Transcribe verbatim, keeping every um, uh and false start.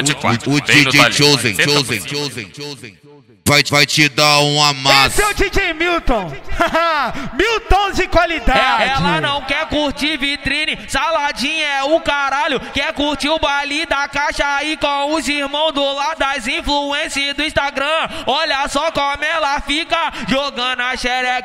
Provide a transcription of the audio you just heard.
pode quatro. O D J Chosen, Chosen, Chosen, Chosen. Vai, vai te dar um amasso. Esse é o D J Milton. Milton de qualidade. Ela não quer curtir vitrine, saladinha é o caralho. Quer curtir o baile da caixa aí com os irmãos do lado das influências do Instagram. Olha só como ela fica jogando a xereca.